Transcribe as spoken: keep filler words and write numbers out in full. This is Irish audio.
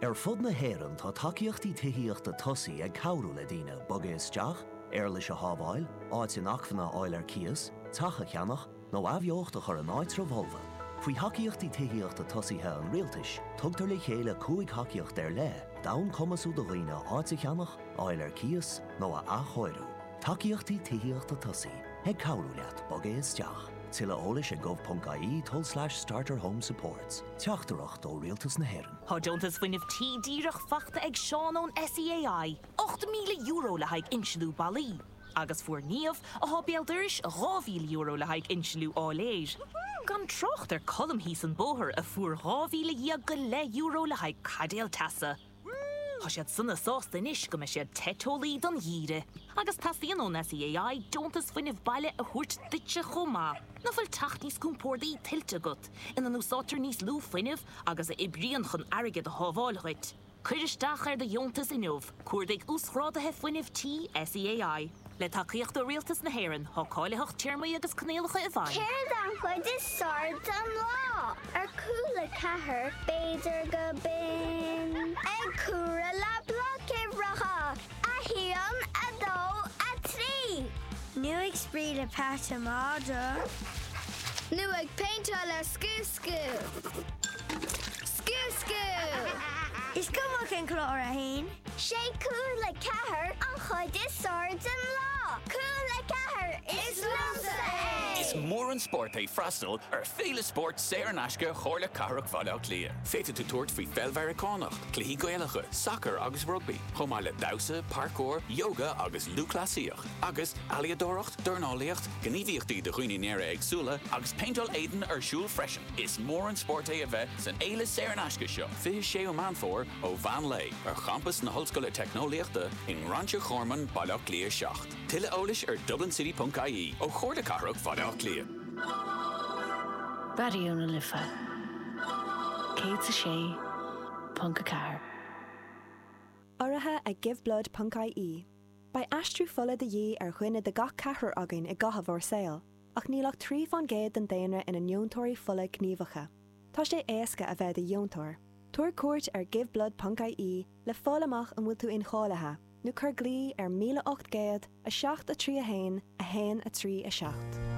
Ar fud na héireann tá takeíochtaí tithiíochta tosaí ag cabhrú le daoine boga isteach, ar leis a hábháil, áit in achmhanna áil ar cias, tacha cheannach, nó abheochta chur an áit bholva. Faoi takeíochtaí tithiíochta tosaithe an rialtais, tugtar le chéile cúig takeíocht ar le, dain cumasú do dhaoine áit a cheannach, áil ar cias, nó a achóirú. Takeíochtaí tithiíochta tosaí, ag cabhrú leat boga isteach. Tilla ólis a gov.ie tol slash starter home supports. Teachtarach dó rialtas na héireann. Tá deontas fuineh tí díreach fachta ag Seán ón S E A I, ocht míle euro le haig insealú bailí. Agus fuair níomh a há béaldiris dhá mhíle euro le haig insealú áléir. Gan trocht ar colm hís an bóthir a fuair dhá mhíle dhiag go le euro le haig cadéal tasa. Tá siad sunna sásta inis go me siad tetólaí don dhíre. Agus tasaíonn ón S E A I deontas fuineh baile a thuirt duitse chomá. Na bfuil tacht níos cúmpórdaí tiltte agat, ina núsátar níos lú fuineh agus a ibríonn chun airgid a hábháilghait. Cuir isteach ar de dheontas inniuh, cuairdaigh úsrádathe fuineh tí S E A I. Le takeíocht do rialtas na héireann, thá cáileach tíormaí agus cnéalacha i bhain. Céir an chuid is sard an lá. Ar cúla cethir, béidir go bin. Ag cúra le bloc i bhreacha. A híon, a dó, a trí. Nu ag spríd a páta máda. Nu ag paintáil ar scú-scú. Scú-scú. Is cumach an clár a hain? Sé cúla cethir an chuid is sard an lá. Cúla cethir is lumsa é. Is mór an sport é freastal ar féle sport séir an aisce chóirle carach fáileach lia. Féite tú tuairt faoi feilmhearicánach, cluichí gaealacha, soccer agus rugby, chomáile dawsa, parkour, yoga agus lúclasíoch, agus aliadóracht, dornálaíocht, gníomhíochtaí de chuoine néire agsúla, agus paintal éideann ar siúl freisin. Is mór an sport é a bheith san éile séir an aisce seo. Fiche sé ó manfór ó Van Lay, ar campus na hallscoile technoliaachta in Rancho Chorman, bailach lia seacht. Tuile ólis ar dublin city dot I E ó chóirle carach fáileach lia. Bariúna lifa. Cé sa sé, punca car. Áirithe ag giveblood dot I E. Ba aistriú fola de dhé ar chuine de gach cethir againn i gcatha bhór saoil, ach nílach trí fan géad den daonra ina neontóirí fola gníomhacha. Tá sé éasca a bheith de dheontóir. Tuair cuairt ar giveblood dot I E le fálamach an bhfuil tú in cháilethe, nó chur glí ar míle ocht géad a seacht a trí a hain a hain a trí a seacht.